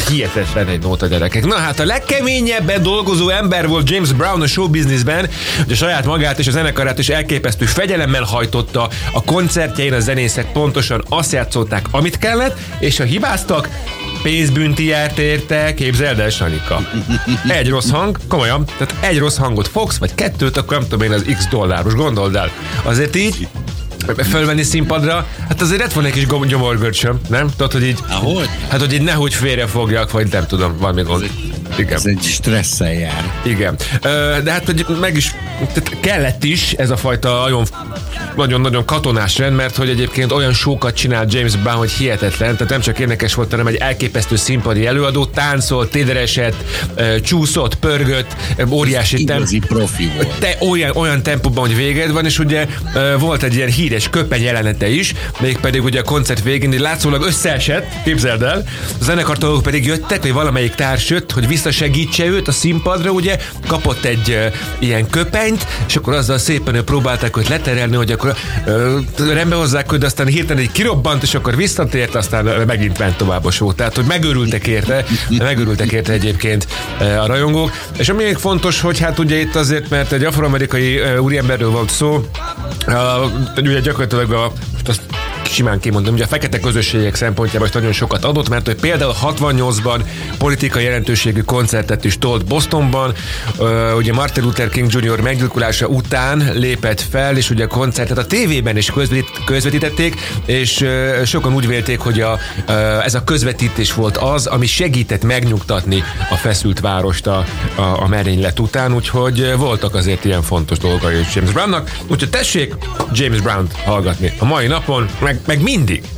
hihetetlen egy nóta, gyerekek. Na hát a legkeményebben dolgozó ember volt James Brown a showbizniszben, hogy a saját magát és a zenekarát is elképesztő fegyelemmel hajtotta. A koncertjein a zenészek pontosan azt játszották, amit kellett, és ha hibáztak, pénzbünti járt érte, képzeld el, Sanika. Egy rossz hang, komolyan, tehát egy rossz hangot fogsz, vagy kettőt, akkor nem tudom én, az x dolláros, gondold el. Azért így fölvenni színpadra, hát azért lett volna egy kis gyomorgörcsöm, nem? Tudod, hogy így... Ahogy? Hát, hogy így nehogy félrefogjak, vagy nem tudom, valami gond. Igen. Ez egy stresszel jár. Igen. De hát, hogy meg is kellett is ez a fajta nagyon-nagyon katonás rend, mert hogy egyébként olyan show-kat csinált James Brown, hogy hihetetlen, tehát nem csak énekes volt, hanem egy elképesztő színpadi előadó, táncolt, téderesett, csúszott, pörgött, óriási igazi profi volt. Olyan tempóban, hogy véged van, és ugye volt egy ilyen híres köpeny jelenete is, mégpedig ugye a koncert végén látszólag összeesett, képzeld el, a zenekartagok pedig jöttek, vagy valamelyik társ jött, hogy visszasegítse őt a színpadra, ugye, kapott egy ilyen köpenyt, és akkor azzal szépen próbálták őt leterelni, hogy akkor rendbe hozzák őt, de aztán hirtelen egy kirobbant, és akkor visszatért, aztán megint ment tovább a show. Tehát, hogy megörültek érte egyébként a rajongók. És ami még fontos, hogy hát ugye itt azért, mert egy afroamerikai úriemberről volt szó, ugye gyakorlatilag most azt simán kimondom, ugye a fekete közösségek szempontjából is nagyon sokat adott, mert hogy például 68-ban politikai jelentőségű koncertet is tolt Bostonban, ugye Martin Luther King Jr. meggyilkolása után lépett fel, és ugye a koncertet a tévében is közvetítették, és sokan úgy vélték, hogy ez a közvetítés volt az, ami segített megnyugtatni a feszült várost a merénylet után, úgyhogy voltak azért ilyen fontos dolgai James Brownnak, úgyhogy tessék James Brown-t hallgatni a mai napon, meg mindig.